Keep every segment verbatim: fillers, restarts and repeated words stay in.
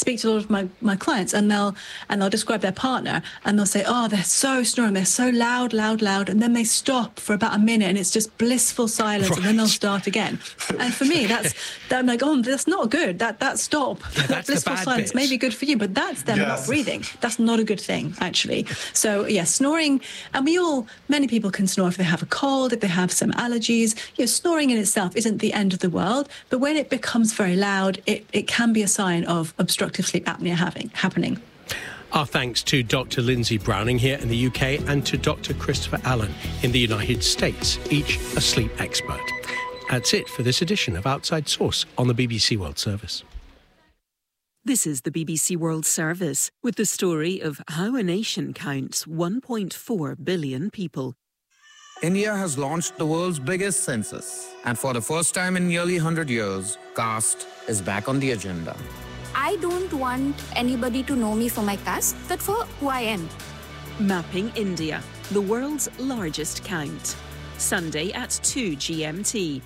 speak to a lot of my, my clients, and they'll and they'll describe their partner, and they'll say, oh, they're so snoring, they're so loud, loud, loud, and then they stop for about a minute, and it's just blissful silence, right. And then they'll start again. And for me, that's that I'm like, oh, that's not good. That that stop, yeah, that blissful silence bit. May be good for you, but that's them yes. not breathing. That's not a good thing, actually. So yes, yeah, snoring, and we all, many people can snore if they have a cold, if they have some allergies. You know, snoring in itself isn't the end of the world, but when it becomes very loud, it, it can be a sign of obstructive sleep apnea having happening. Our thanks to Doctor Lindsay Browning here in the U K and to Doctor Christopher Allen in the United States, each a sleep expert. That's it for this edition of Outside Source on the B B C World Service. This is the B B C World Service with the story of how a nation counts one point four billion people. India has launched the world's biggest census, and for the first time in nearly one hundred years, caste is back on the agenda. I don't want anybody to know me for my caste, but for who I am. Mapping India, the world's largest count. Sunday at two G M T.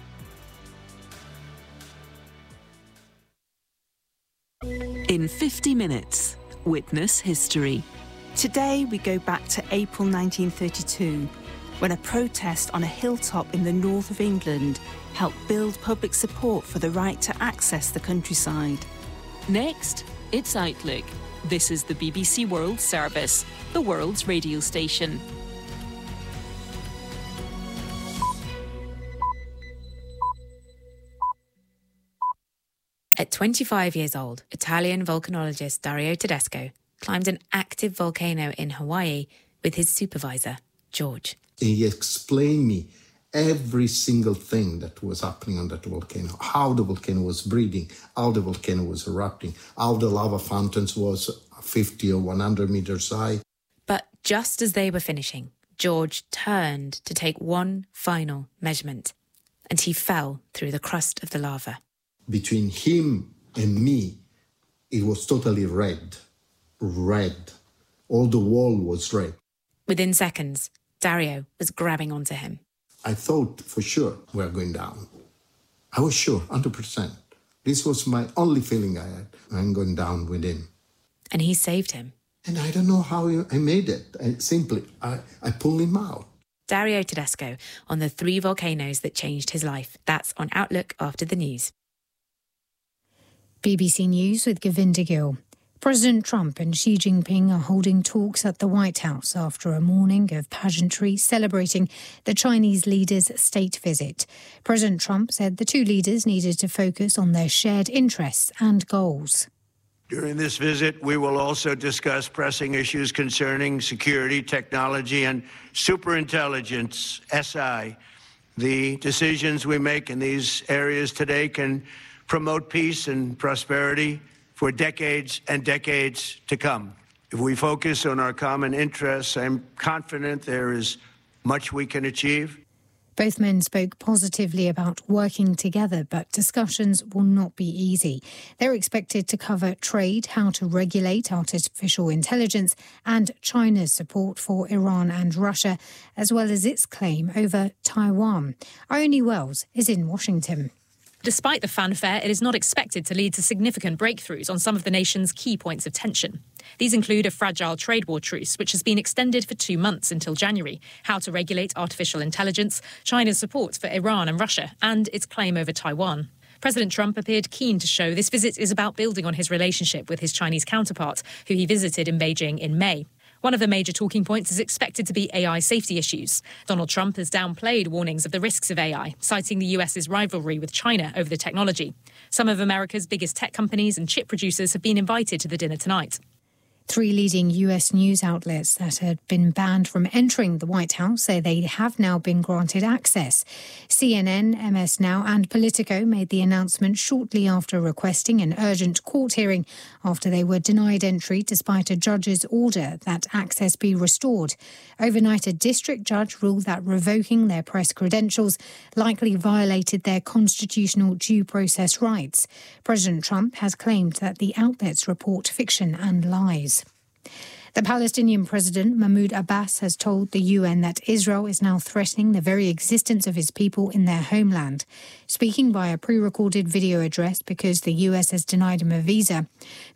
In fifty minutes, witness history. Today we go back to April nineteen thirty-two, when a protest on a hilltop in the north of England helped build public support for the right to access the countryside. Next, it's Outlook. This is the B B C World Service, the world's radio station. At twenty-five years old, Italian volcanologist Dario Tedesco climbed an active volcano in Hawaii with his supervisor, George. He explained me every single thing that was happening on that volcano, how the volcano was breathing, how the volcano was erupting, how the lava fountains was fifty or one hundred meters high. But just as they were finishing, George turned to take one final measurement, and he fell through the crust of the lava. Between him and me, it was totally red, red. All the wall was red. Within seconds, Dario was grabbing onto him. I thought for sure we were going down. I was sure, one hundred percent. This was my only feeling I had. I'm going down with him. And he saved him. And I don't know how I made it. I simply, I, I pulled him out. Dario Tedesco on the three volcanoes that changed his life. That's on Outlook after the news. B B C News with Govinda Gill. President Trump and Xi Jinping are holding talks at the White House after a morning of pageantry celebrating the Chinese leader's state visit. President Trump said the two leaders needed to focus on their shared interests and goals. During this visit, we will also discuss pressing issues concerning security, technology, and superintelligence, S I. The decisions we make in these areas today can promote peace and prosperity for decades and decades to come. If we focus on our common interests, I'm confident there is much we can achieve. Both men spoke positively about working together, but discussions will not be easy. They're expected to cover trade, how to regulate artificial intelligence, and China's support for Iran and Russia, as well as its claim over Taiwan. Ione Wells is in Washington. Despite the fanfare, it is not expected to lead to significant breakthroughs on some of the nation's key points of tension. These include a fragile trade war truce, which has been extended for two months until January, how to regulate artificial intelligence, China's support for Iran and Russia, and its claim over Taiwan. President Trump appeared keen to show this visit is about building on his relationship with his Chinese counterpart, who he visited in Beijing in May. One of the major talking points is expected to be A I safety issues. Donald Trump has downplayed warnings of the risks of A I, citing the U S's rivalry with China over the technology. Some of America's biggest tech companies and chip producers have been invited to the dinner tonight. Three leading U S news outlets that had been banned from entering the White House say they have now been granted access. C N N, M S Now and Politico made the announcement shortly after requesting an urgent court hearing after they were denied entry despite a judge's order that access be restored. Overnight, a district judge ruled that revoking their press credentials likely violated their constitutional due process rights. President Trump has claimed that the outlets report fiction and lies. The Palestinian President Mahmoud Abbas has told the U N that Israel is now threatening the very existence of his people in their homeland. Speaking by a pre-recorded video address because the U S has denied him a visa,